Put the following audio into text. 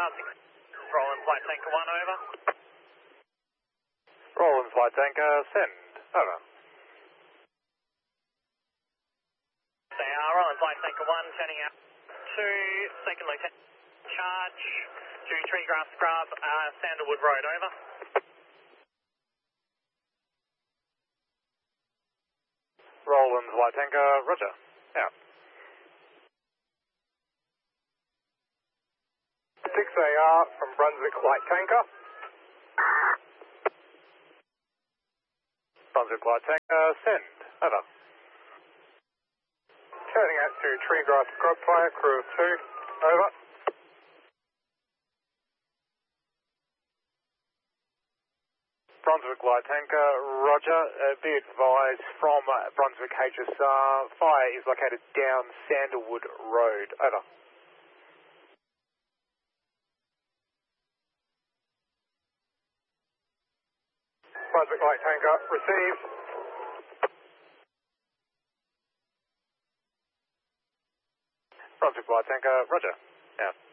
Roland Flight Tanker 1, over. Roland Flight Tanker, send, over. They are Roland Flight Tanker 1, turning out to Second Lieutenant charge to Treegrass Scrub, Sandalwood Road, over. Roland Flight Tanker, roger, out. 6AR from Brunswick Light Tanker. Brunswick Light Tanker, send, over. Turning out to Treegrass Scrub Fire, crew of 2, over. Brunswick Light Tanker, roger. Be advised from Brunswick HSR, fire is located down Sandalwood Road, over. Brunswick Light Tanker, received. Brunswick Light Tanker, roger, out.